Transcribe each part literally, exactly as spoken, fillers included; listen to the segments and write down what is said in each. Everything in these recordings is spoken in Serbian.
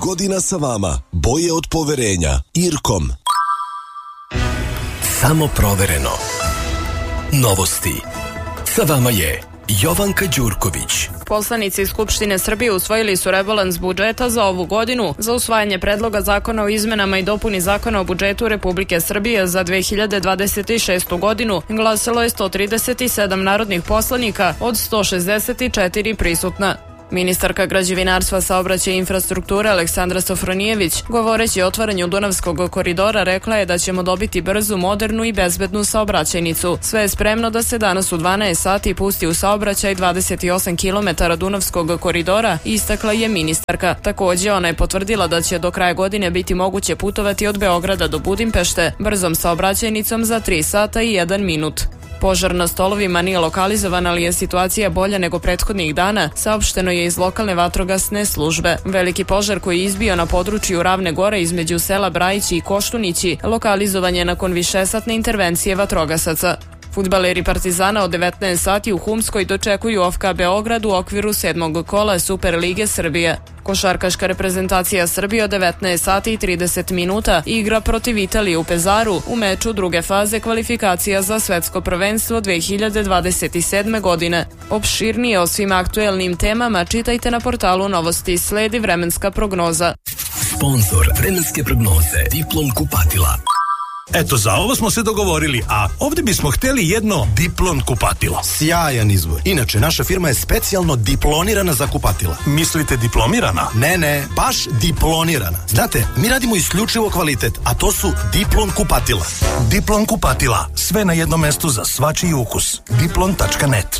godina sa vama. Boje od poverenja. Irkom. Samo provereno. Novosti. Sa vama je Jovanka Đurković. Poslanici Skupštine Srbije usvojili su rebalans budžeta za ovu godinu. Za usvajanje predloga zakona o izmenama i dopuni zakona o budžetu Republike Srbije za dve hiljade dvadeset šestu godinu glasalo je sto trideset sedam narodnih poslanika od sto šezdeset četiri prisutna. Ministarka građevinarstva, saobraćaja i infrastrukture Aleksandra Sofronijević, govoreći o otvaranju Dunavskog koridora, rekla je da ćemo dobiti brzu, modernu i bezbednu saobraćajnicu. Sve je spremno da se danas u dvanaest sati pusti u saobraćaj dvadeset osam kilometara Dunavskog koridora, istakla je ministarka. Takođe, ona je potvrdila da će do kraja godine biti moguće putovati od Beograda do Budimpešte brzom saobraćajnicom za tri sata i jedan minut. Požar na Stolovima nije lokalizovan, ali je situacija bolja nego prethodnih dana, saopšteno je iz lokalne vatrogasne službe. Veliki požar koji je izbio na području Ravne Gore između sela Brajići i Koštunići lokalizovan je nakon višesatne intervencije vatrogasaca. Fudbaleri Partizana od devetnaest sati u Humskoj dočekuju O F K Beograd u okviru sedmog kola Super lige Srbije. Košarkaška reprezentacija Srbije od devetnaest sati i trideset minuta igra protiv Italije u Pezaru u meču druge faze kvalifikacija za svetsko prvenstvo dve hiljade dvadeset sedme. godine. Opširnije o svim aktuelnim temama čitajte na portalu Novosti. Sledi vremenska prognoza. Sponzor vremenske prognoze Diplom kupatila. Eto, za ovo smo se dogovorili, a ovdje bismo htjeli jedno Diplon kupatilo. Sjajan izbor. Inače, naša firma je specijalno diplonirana za kupatila. Mislite diplomirana? Ne, ne, baš diplonirana. Znate, mi radimo isključivo kvalitet, a to su Diplon kupatila. Diplon kupatila, sve na jednom mestu za svačiji ukus. diplon tačka net.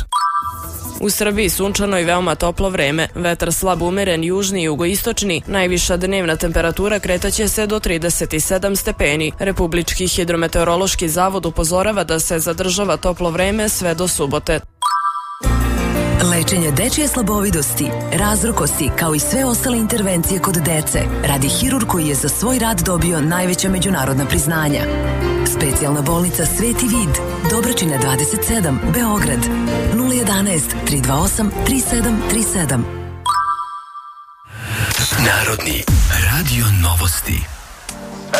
U Srbiji sunčano i veoma toplo vreme, vetar slab umeren južni i jugoistočni, najviša dnevna temperatura kretaće se do trideset sedam stepeni. Republički hidrometeorološki zavod upozorava da se zadržava toplo vreme sve do subote. Lečenje dečije slabovidosti, razrokosti, kao i sve ostale intervencije kod dece, radi hirurg koji je za svoj rad dobio najveća međunarodna priznanja. Specijalna bolnica Sveti Vid, Dobračina dvadeset sedam, Beograd, nula jedanaest, tri dva osam, tri sedam tri sedam. Narodni radio novosti.